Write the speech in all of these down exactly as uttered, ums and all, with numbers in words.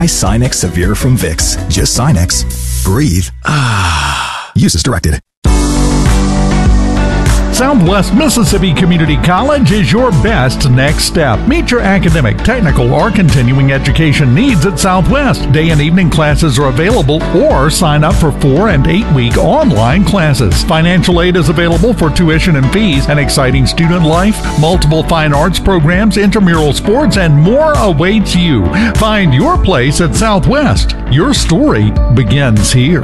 Sinex Severe from Vicks. Just Sinex. Breathe. Ah. Use as directed. Southwest Mississippi Community College is your best next step. Meet your academic, technical, or continuing education needs at Southwest. Day and evening classes are available, or sign up for four and eight-week online classes. Financial aid is available for tuition and fees, an exciting student life, multiple fine arts programs, intramural sports, and more awaits you. Find your place at Southwest. Your story begins here.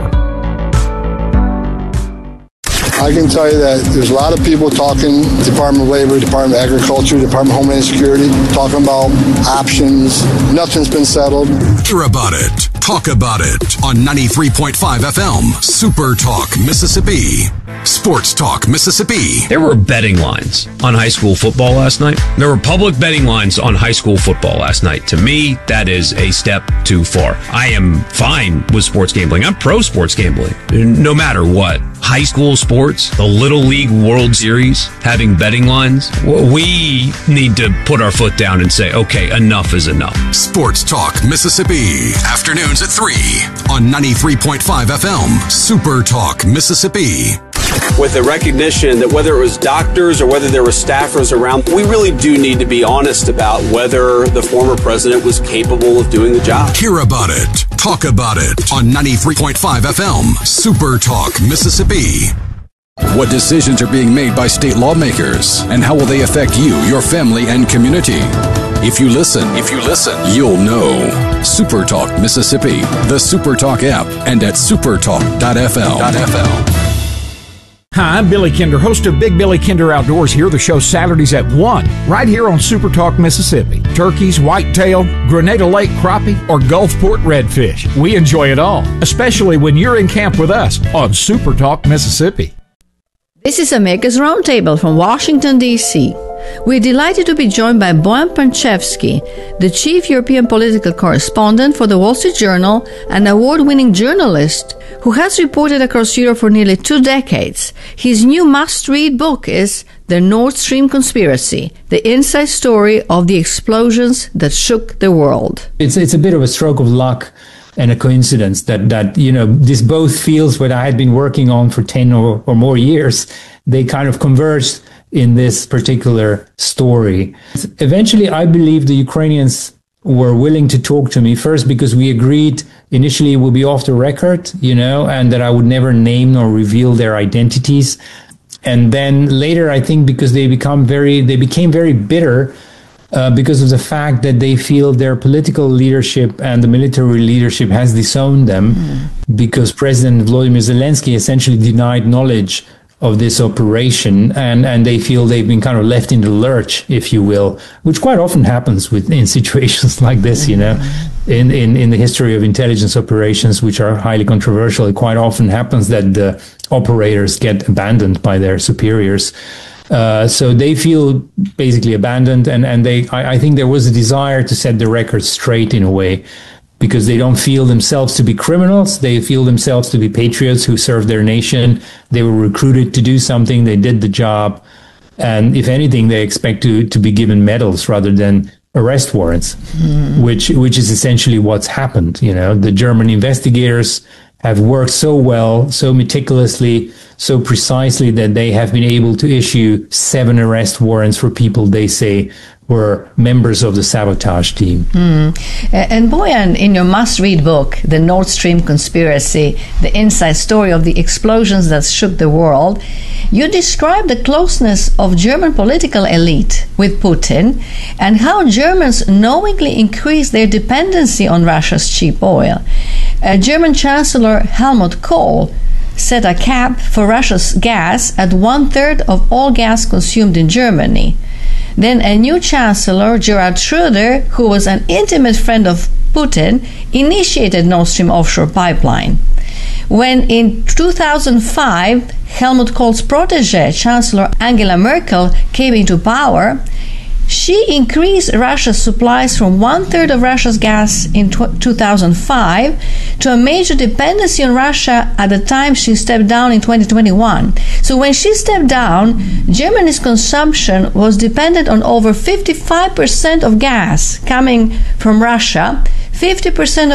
I can tell you that there's a lot of people talking, Department of Labor, Department of Agriculture, Department of Homeland Security, talking about options. Nothing's been settled. Hear about it. Talk about it on ninety-three point five F M, Super Talk, Mississippi. Sports Talk, Mississippi. There were betting lines on high school football last night. There were public betting lines on high school football last night. To me, that is a step too far. I am fine with sports gambling. I'm pro sports gambling, no matter what. High school sports, the Little League World Series, having betting lines, we need to put our foot down and say, okay, enough is enough. Sports Talk, Mississippi. Afternoons at three on ninety-three point five F M, Super Talk, Mississippi. With the recognition that whether it was doctors or whether there were staffers around, we really do need to be honest about whether the former president was capable of doing the job. Hear about it. Talk about it on ninety-three point five F M, Super Talk, Mississippi. What decisions are being made by state lawmakers, and how will they affect you, your family, and community? If you listen, if you listen, you'll know. Super Talk Mississippi, the Super Talk app, and at supertalk dot f l. Hi, I'm Billy Kinder, host of Big Billy Kinder Outdoors here. The show Saturdays at one, right here on Super Talk Mississippi. Turkeys, whitetail, Grenada Lake crappie, or Gulfport redfish. We enjoy it all, especially when you're in camp with us on Super Talk Mississippi. This is America's Roundtable from Washington, D C We're delighted to be joined by Bojan Pančevski, the chief European political correspondent for the Wall Street Journal, an award-winning journalist who has reported across Europe for nearly two decades. His new must-read book is The Nord Stream Conspiracy, the inside story of the explosions that shook the world. It's it's a bit of a stroke of luck and a coincidence that, that you know, this both fields what I had been working on for ten or, or more years, they kind of converged in this particular story. Eventually, I believe the Ukrainians were willing to talk to me, first because we agreed initially it would be off the record, you know, and that I would never name nor reveal their identities. And then later, I think because they become very, they became very bitter uh, because of the fact that they feel their political leadership and the military leadership has disowned them mm. because President Volodymyr Zelensky essentially denied knowledge of this operation, and, and they feel they've been kind of left in the lurch, if you will, which quite often happens with in situations like this, you know, in, in, in the history of intelligence operations, which are highly controversial. It quite often happens that the operators get abandoned by their superiors. Uh, so they feel basically abandoned, and, and they, I, I think there was a desire to set the record straight in a way, because they don't feel themselves to be criminals. They feel themselves to be patriots who serve their nation. They were recruited to do something. They did the job. And if anything, they expect to, to be given medals rather than arrest warrants, mm. which, which is essentially what's happened. You know, the German investigators have worked so well, so meticulously, so precisely that they have been able to issue seven arrest warrants for people they say were members of the sabotage team. Mm. And Bojan, in your must-read book, The Nord Stream Conspiracy, the inside story of the explosions that shook the world, you describe the closeness of German political elite with Putin and how Germans knowingly increased their dependency on Russia's cheap oil. Uh, German Chancellor Helmut Kohl set a cap for Russia's gas at one-third of all gas consumed in Germany. Then a new chancellor, Gerhard Schröder, who was an intimate friend of Putin, initiated Nord Stream offshore pipeline. When in two thousand five, Helmut Kohl's protege, Chancellor Angela Merkel, came into power, she increased Russia's supplies from one-third of Russia's gas in two thousand five to a major dependency on Russia at the time she stepped down in twenty twenty-one. So when she stepped down, Germany's consumption was dependent on over fifty-five percent of gas coming from Russia, fifty percent